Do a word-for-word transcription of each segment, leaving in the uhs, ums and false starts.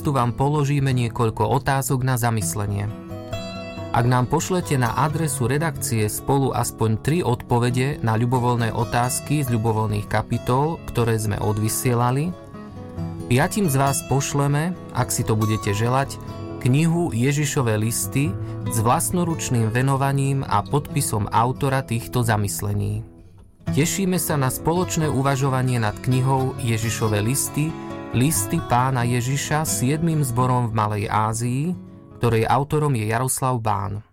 listu vám položíme niekoľko otázok na zamyslenie. Ak nám pošlete na adresu redakcie spolu aspoň tri odpovede na ľubovoľné otázky z ľubovoľných kapitol, ktoré sme odvysielali, piatim z vás pošleme, ak si to budete želať, knihu Ježišove listy s vlastnoručným venovaním a podpisom autora týchto zamyslení. Tešíme sa na spoločné uvažovanie nad knihou Ježišove listy, listy Pána Ježiša siedmym zborom v Malej Ázii, ktorej autorom je Jaroslav Bán.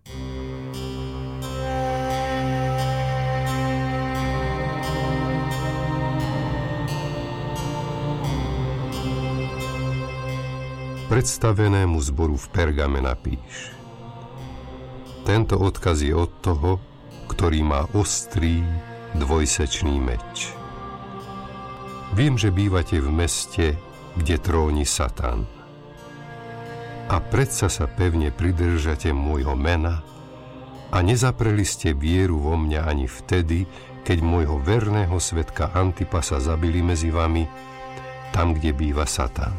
Predstavenému zboru v Pergame napíš: Tento odkaz je od toho, ktorý má ostrý, dvojsečný meč. Viem, že bývate v meste, kde tróni Satan. A predsa sa pevne pridržate môjho mena a nezapreli ste vieru vo mňa ani vtedy, keď môjho verného svedka Antipasa zabili medzi vami, tam, kde býva Satan.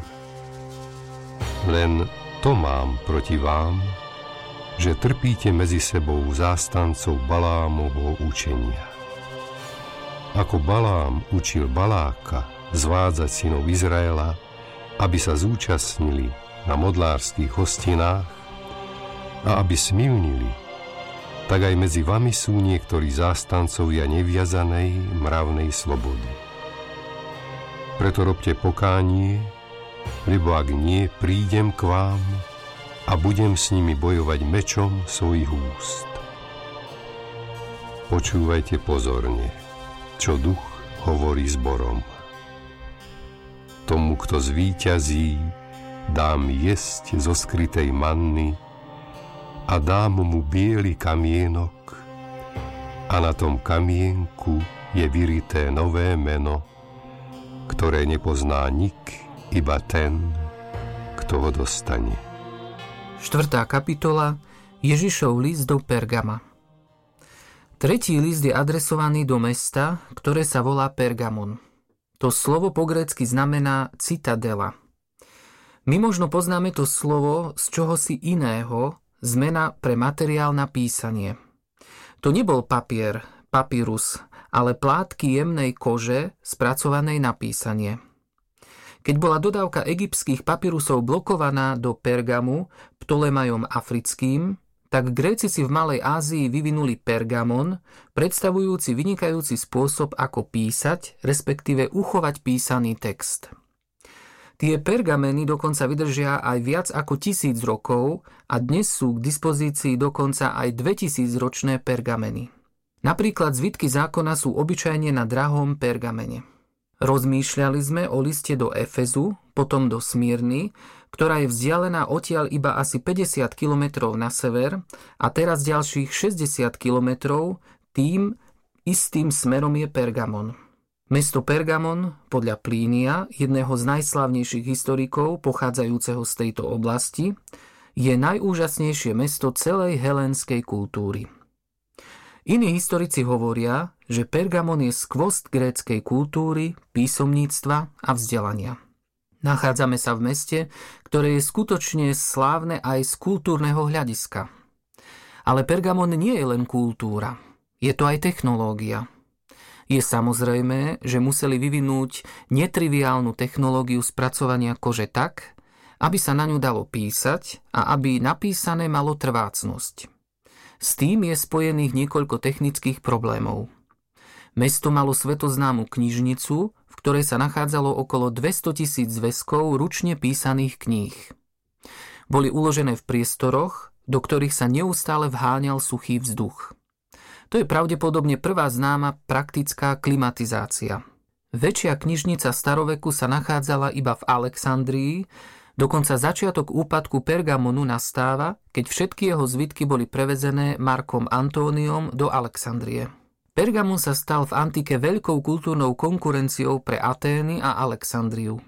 Len to mám proti vám, že trpíte medzi sebou zástancov Balámovho učenia. Ako Balám učil Baláka zvádzať synov Izraela, aby sa zúčastnili na modlárskych hostinách a aby smilnili, tak aj medzi vami sú niektorí zástancovia neviazanej mravnej slobody. Preto robte pokánie, lebo ak nie, prídem k vám a budem s nimi bojovať mečom svojich úst. Počúvajte pozorne, čo duch hovorí zborom. Tomu, kto zvíťazí, dám jesť zo skrytej manny a dám mu biely kamienok a na tom kamienku je vyrité nové meno, ktoré nepozná nik, iba ten, kto ho dostane. Štvrtá kapitola. Ježišov list do Pergama. Tretí list je adresovaný do mesta, ktoré sa volá Pergamon. To slovo po grécky znamená citadela. My možno poznáme to slovo z čohosi iného, zmena pre materiál na písanie. To nebol papier, papyrus, ale plátky jemnej kože spracovanej na písanie. Keď bola dodávka egyptských papyrusov blokovaná do Pergamu Ptolemajom Africkým, tak Gréci si v Malej Ázii vyvinuli Pergamon, predstavujúci vynikajúci spôsob, ako písať, respektíve uchovať písaný text. Tie pergameny dokonca vydržia aj viac ako tisíc rokov a dnes sú k dispozícii dokonca aj dvetisícročné pergameny. Napríklad zvitky zákona sú obyčajne na drahom pergamene. Rozmýšľali sme o liste do Efezu, potom do Smyrny, ktorá je vzdialená odtiaľ iba asi päťdesiat kilometrov na sever a teraz ďalších šesťdesiat kilometrov, tým istým smerom je Pergamon. Mesto Pergamon, podľa Plínia, jedného z najslávnejších historikov pochádzajúceho z tejto oblasti, je najúžasnejšie mesto celej helénskej kultúry. Iní historici hovoria, že Pergamon je skvost gréckej kultúry, písomníctva a vzdelania. Nachádzame sa v meste, ktoré je skutočne slávne aj z kultúrneho hľadiska. Ale Pergamon nie je len kultúra, je to aj technológia. Je samozrejmé, že museli vyvinúť netriviálnu technológiu spracovania kože tak, aby sa na ňu dalo písať a aby napísané malo trvácnosť. S tým je spojených niekoľko technických problémov. Mesto malo svetoznámu knižnicu, v ktorej sa nachádzalo okolo dvestotisíc zväzkov ručne písaných kníh. Boli uložené v priestoroch, do ktorých sa neustále vháňal suchý vzduch. To je pravdepodobne prvá známa praktická klimatizácia. Väčšia knižnica staroveku sa nachádzala iba v Alexandrii, dokonca začiatok úpadku Pergamonu nastáva, keď všetky jeho zvitky boli prevezené Markom Antóniom do Alexandrie. Pergamon sa stal v antike veľkou kultúrnou konkurenciou pre Atény a Alexandriu.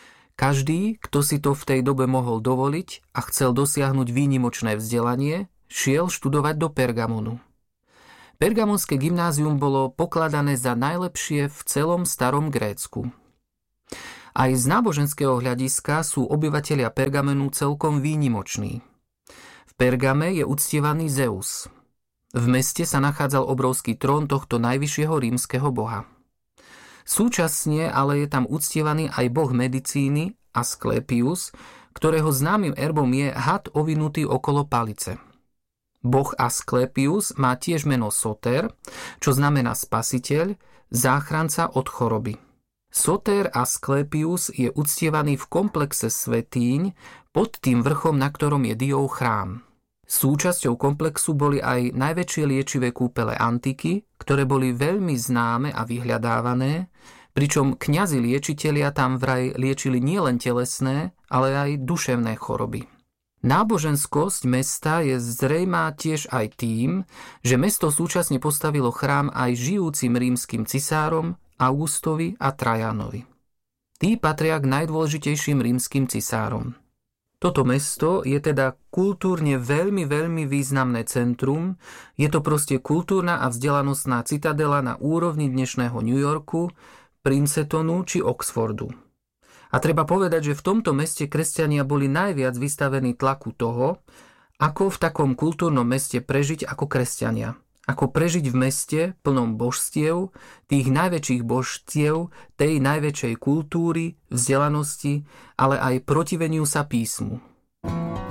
Každý, kto si to v tej dobe mohol dovoliť a chcel dosiahnuť výnimočné vzdelanie, šiel študovať do Pergamonu. Pergamonské gymnázium bolo pokladané za najlepšie v celom starom Grécku. Aj z náboženského hľadiska sú obyvatelia Pergamenu celkom výnimoční. V Pergame je uctievaný Zeus. V meste sa nachádzal obrovský trón tohto najvyššieho rímskeho boha. Súčasne ale je tam uctievaný aj boh medicíny Asklepius, ktorého známym erbom je had ovinutý okolo palice. Boh Asklepius má tiež meno Soter, čo znamená spasiteľ, záchranca od choroby. Soter Asklepius je uctievaný v komplexe svätýň pod tým vrchom, na ktorom je Diov chrám. Súčasťou komplexu boli aj najväčšie liečivé kúpele antiky, ktoré boli veľmi známe a vyhľadávané, pričom kňazi liečitelia tam vraj liečili nielen telesné, ale aj duševné choroby. Náboženskosť mesta je zrejmá tiež aj tým, že mesto súčasne postavilo chrám aj žijúcim rímskym cisárom Augustovi a Trajanovi. Tí patria k najdôležitejším rímskym cisárom. Toto mesto je teda kultúrne veľmi, veľmi významné centrum. Je to proste kultúrna a vzdelanostná citadela na úrovni dnešného New Yorku, Princetonu či Oxfordu. A treba povedať, že v tomto meste kresťania boli najviac vystavení tlaku toho, ako v takom kultúrnom meste prežiť ako kresťania. Ako prežiť v meste plnom božstiev, tých najväčších božstiev, tej najväčšej kultúry, vzdelanosti, ale aj protiveniu sa písmu.